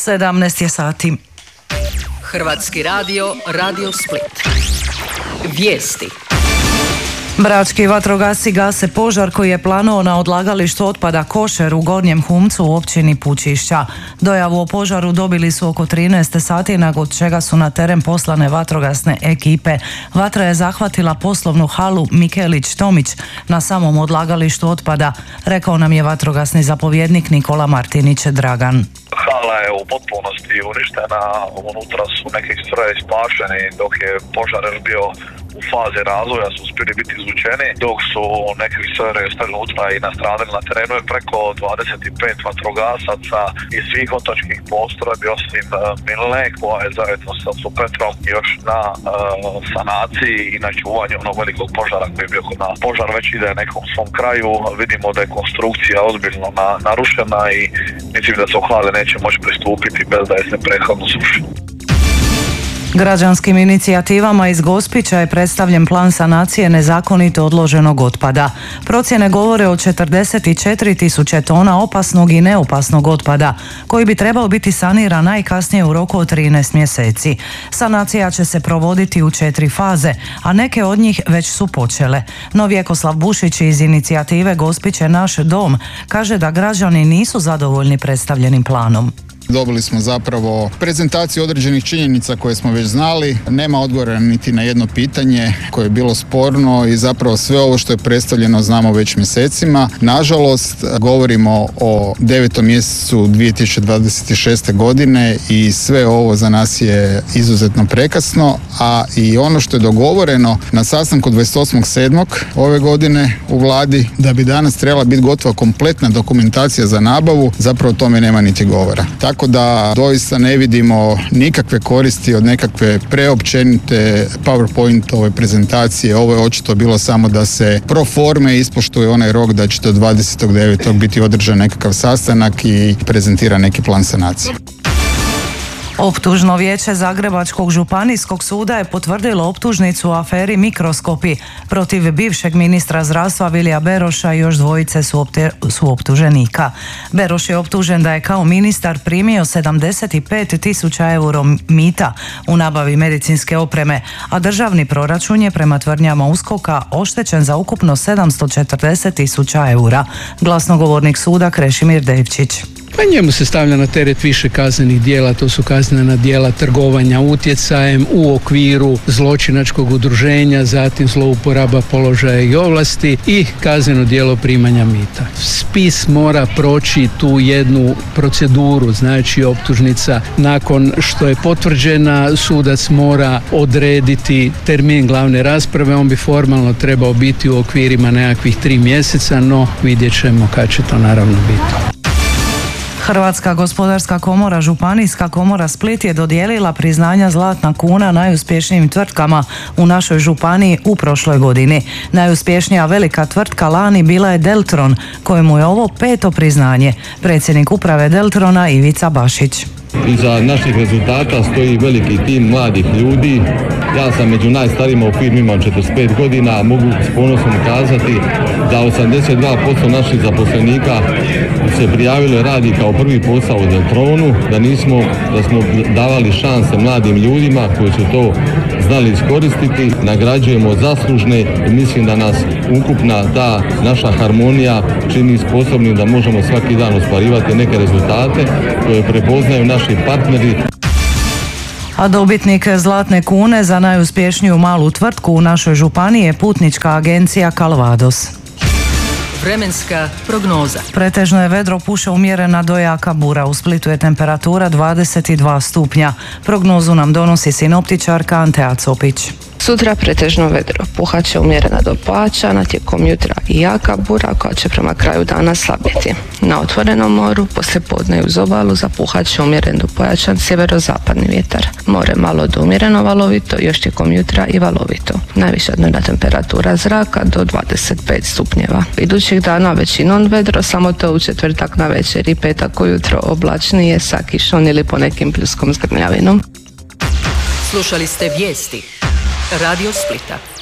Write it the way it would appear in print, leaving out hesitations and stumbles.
17 je sati. Hrvatski radio, Radio Split. Vijesti. Brački vatrogasci gase požar koji je planuo na odlagalištu otpada Košer u Gornjem Humcu u općini Pučišća. Dojavu o požaru dobili su oko 13 sati, nakon čega su na teren poslane vatrogasne ekipe. Vatra je zahvatila poslovnu halu Mikelić-Tomić na samom odlagalištu otpada, rekao nam je vatrogasni zapovjednik Nikola Martinić Dragan. Hala je u potpunosti uništena, unutra su neki strojevi spašeni, dok je požar bio u fazi razvoja su uspjeli biti izvučeni, dok su neki strojevi ostali unutra i nastradali. Na terenu je preko 25 vatrogasaca iz svih otočkih postrojbi osim Milne, koja je zajedno sa Supetrom još na sanaciji i na čuvanju onog velikog požara koji je bio kod nas. Požar već ide nekom svom kraju, vidimo da je konstrukcija ozbiljno narušena i mislim da se u hale neće moći pristupiti bez da je se prethodno suši. Građanskim inicijativama iz Gospića je predstavljen plan sanacije nezakonito odloženog otpada. Procjene govore o 44.000 tona opasnog i neopasnog otpada, koji bi trebao biti saniran najkasnije u roku od 13 mjeseci. Sanacija će se provoditi u 4 faze, a neke od njih već su počele. No Vjekoslav Bušić iz inicijative Gospić je naš dom kaže da građani nisu zadovoljni predstavljenim planom. Dobili smo zapravo prezentaciju određenih činjenica koje smo već znali. Nema odgovora niti na jedno pitanje koje je bilo sporno i zapravo sve ovo što je predstavljeno znamo već mjesecima. Nažalost, govorimo o 9. mjesecu 2026. godine i sve ovo za nas je izuzetno prekasno, a i ono što je dogovoreno na sastanku 28.7. ove godine u vladi da bi danas trebala biti gotova kompletna dokumentacija za nabavu, zapravo o tome nema niti govora. Tako da doista ne vidimo nikakve koristi od nekakve preopćenite PowerPoint ove prezentacije. Ovo je očito bilo samo da se pro forme ispoštuje onaj rok da će do 29. biti održan nekakav sastanak i prezentira neki plan sanacije. Optužno vijeće Zagrebačkog županijskog suda je potvrdilo optužnicu u aferi Mikroskopi protiv bivšeg ministra zdravstva Vilija Beroša i još dvojice suoptuženika. Beroš je optužen da je kao ministar primio 75.000 euro mita u nabavi medicinske opreme, a državni proračun je prema tvrdnjama USKOK-a oštećen za ukupno 740.000 eura. Glasnogovornik suda Krešimir Devčić. Pa njemu se stavlja na teret više kaznenih djela, to su kaznena djela trgovanja utjecajem u okviru zločinačkog udruženja, zatim zlouporaba položaja i ovlasti i kazneno djelo primanja mita. Spis mora proći tu jednu proceduru, znači optužnica nakon što je potvrđena, sudac mora odrediti termin glavne rasprave, on bi formalno trebao biti u okvirima nekakvih 3 mjeseca, no vidjet ćemo kad će to naravno biti. Hrvatska gospodarska komora, Županijska komora Split je dodijelila priznanja Zlatna kuna najuspješnijim tvrtkama u našoj županiji u prošloj godini. Najuspješnija velika tvrtka lani bila je Deltron, kojemu je ovo 5. priznanje. Predsjednik uprave Deltrona Ivica Bašić. Iza naših rezultata stoji veliki tim mladih ljudi. Ja sam među najstarijima u firmi, imam 45 godina, a mogu s ponosom kazati da 82% naših zaposlenika se prijavilo i radi kao prvi posao u Deltronu, da smo davali šanse mladim ljudima koji su to znali iskoristiti. Nagrađujemo zaslužne i mislim da nas ukupna ta naša harmonija čini sposobnim da možemo svaki dan ostvarivati neke rezultate koje prepoznaju naši partneri. A dobitnik Zlatne kune za najuspješniju malu tvrtku u našoj županiji je putnička agencija Calvados. Vremenska prognoza. Pretežno je vedro, puše umjerena do jaka bura. U Splitu je temperatura 22 stupnja. Prognozu nam donosi sinoptičarka Antea Copić. Sutra pretežno vedro, puhat će umjerena do pojačana, tijekom jutra i jaka bura koja će prema kraju dana slabiti. Na otvorenom moru poslijepodne i uz obalu zapuhat će umjeren do pojačan sjeverozapadni vjetar. More malo do umjereno valovito, još tijekom jutra i valovito. Najviša dnevna temperatura zraka do 25 stupnjeva. Idućih dana većinom vedro, samo to u četvrtak na večer i petak ujutro oblačnije sa kišom ili ponekim pljuskom s grmljavinom. Slušali ste vijesti Radio Splita.